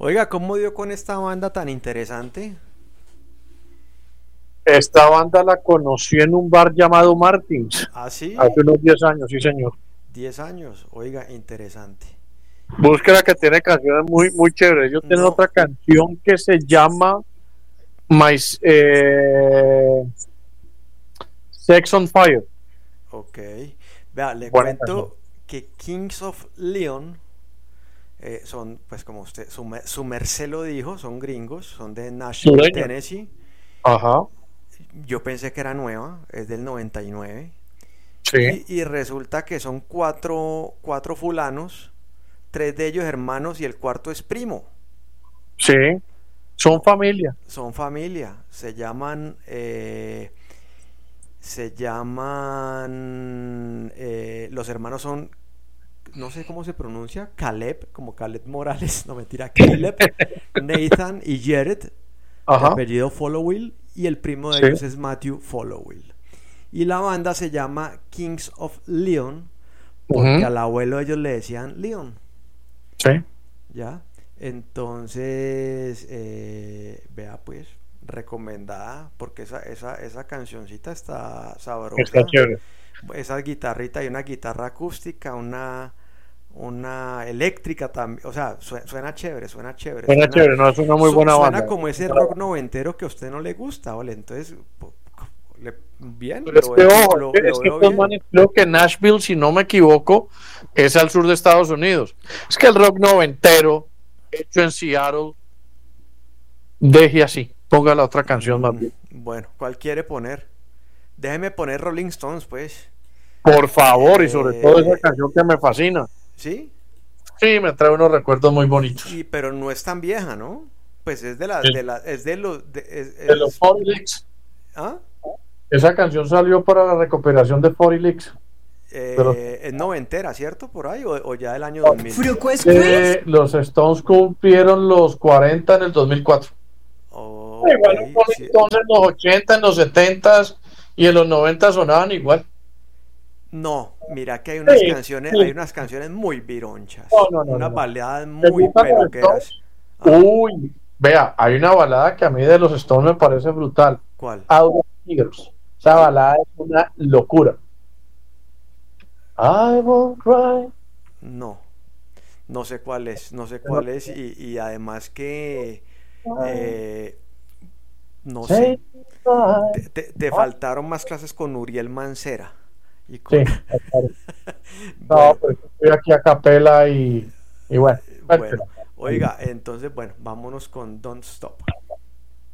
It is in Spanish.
Oiga, ¿cómo dio con esta banda tan interesante? Esta banda la conocí en un bar llamado Martins ¿Ah, sí? hace unos 10 años, sí señor. 10 años. Oiga, interesante. Búsqueda que tiene canciones muy chéveres. Ellos tienen No, otra canción que se llama My, Sex on Fire. ok. Vea, le Buena canción. cuento que Kings of Leon son, pues como usted, su merced lo dijo, son gringos, son de Nashville, Sureño. Tennessee. Ajá, Yo pensé que era nueva, es del 99. sí, Y resulta que son cuatro fulanos, tres de ellos hermanos y el cuarto es primo. sí. Son No, familia. son familia. Los hermanos son, no sé cómo se pronuncia, Caleb, como Caleb Morales, no mentira, Caleb, Nathan y Jared, de Ajá, apellido Followill, y el primo de sí. ellos es Matthew Followill. Y la banda se llama Kings of Leon, porque Ujú, al abuelo ellos le decían Leon, sí. ¿ya? Entonces, vea pues, recomendada, porque esa cancioncita está Está sabrosa. chévere. Esa guitarrita, hay una guitarra acústica, una eléctrica también, o sea, suena chévere, suena chévere, Suena chévere, no es una muy buena suena banda. como ese rock noventero que a usted no le gusta, ¿vale? Entonces, bien, Pero es que, ojo, es lo que veo estos bien. manes, creo que Nashville, si no me equivoco, es al sur de Estados Unidos. Es que el rock noventero, hecho en Seattle, deje así. Ponga la otra canción más bien. Bueno, ¿cuál quiere poner? Déjeme poner Rolling Stones, pues. Por favor, y sobre todo esa Eh, canción que me fascina. ¿Sí? Sí, me trae unos recuerdos muy bonitos. Pero no es tan vieja, ¿no? Pues es de las, De, de la, es de los, de los 40 Licks. ¿ah? Esa canción salió para la recuperación de 40 Licks. De los, Es noventera, ¿cierto? Por ahí, o ya del año 2000. Fruco Express. los Stones cumplieron los 40 en el 2004. Ok, Igual los Rolling sí. Stones en los 80, en los 70 y en los 90 sonaban igual. No, mira que Sí, hay sí. unas canciones muy vironchas, No, unas no. baladas ¿Te muy gustan los Stones? peluqueras. ¿Ah? Uy, vea, hay una balada que a mí de los Stones me parece brutal. ¿Cuál? Out of Figures. Esa ¿Sí? balada es una locura. I won't cry. No, no sé cuál es, no sé cuál es y además que eh, no sé. Say goodbye. Te faltaron más clases con Uriel Mancera y con Sí, claro. No, bueno, pero estoy aquí a capela y bueno, bueno. suéltela. Oiga, entonces bueno, vámonos con Don't Stop.